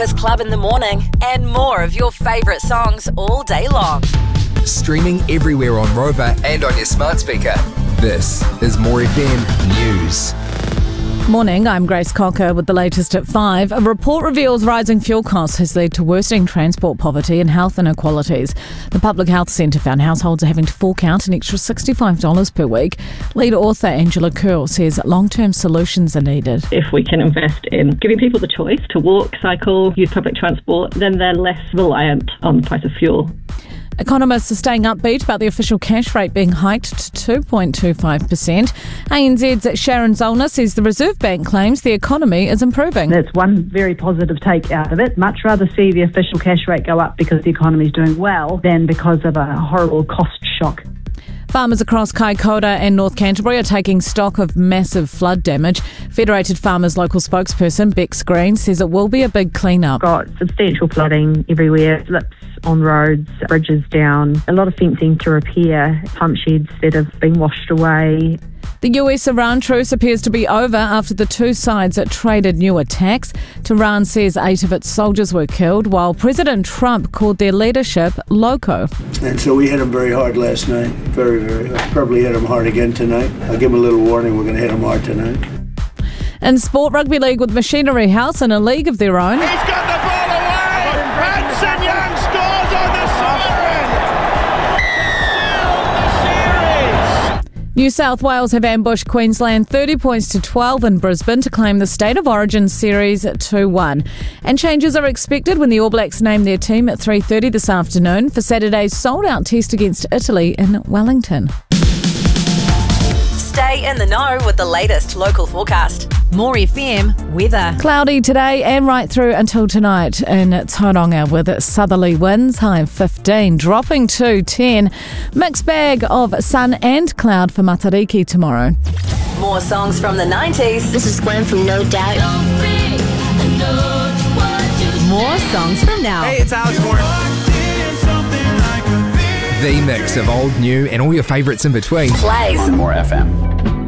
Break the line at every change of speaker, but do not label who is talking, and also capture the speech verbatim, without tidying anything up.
Breakfast Club in the morning and more of your favourite songs all day long.
Streaming everywhere on Rover and on your smart speaker. This is More F M News.
Morning, I'm Grace Cocker with the latest at five. A report reveals rising fuel costs has led to worsening transport poverty and health inequalities. The Public Health Centre found households are having to fork out an extra sixty-five dollars per week. Lead author Angela Curl says long-term solutions are needed.
If we can invest in giving people the choice to walk, cycle, use public transport, then they're less reliant on the price of fuel.
Economists are staying upbeat about the official cash rate being hiked to two point two five percent. A N Z's Sharon Zollner says the Reserve Bank claims the economy is improving.
That's one very positive take out of it. Much rather see the official cash rate go up because the economy is doing well than because of a horrible cost shock.
Farmers across Kaikoura and North Canterbury are taking stock of massive flood damage. Federated Farmers local spokesperson Bex Green says it will be a big clean-up.
Got substantial flooding everywhere, slips on roads, bridges down, a lot of fencing to repair, pump sheds that have been washed away.
The U S-Iran truce appears to be over after the two sides traded new attacks. Tehran says eight of its soldiers were killed, while President Trump called their leadership loco.
And so we hit them very hard last night, very, very hard. Probably hit them hard again tonight. I'll give them a little warning, we're going to hit them hard tonight.
In sport, rugby league with Machinery House in a league of their own.
He's got the ball away! Hanson Young scores on the siren!
New South Wales have ambushed Queensland thirty points to twelve in Brisbane to claim the State of Origin series two one. And changes are expected when the All Blacks name their team at three thirty this afternoon for Saturday's sold-out test against Italy in Wellington.
Stay in the know with the latest local forecast. More F M weather.
Cloudy today and right through until tonight in Tauranga with southerly winds, high of fifteen, dropping to ten. Mixed bag of sun and cloud for Matariki tomorrow.
More songs from the nineties.
This is Gwen from No Doubt.
More songs from now.
Hey, it's Alex Warren.
The mix of old, new and all your favourites in between.
Plays
More F M.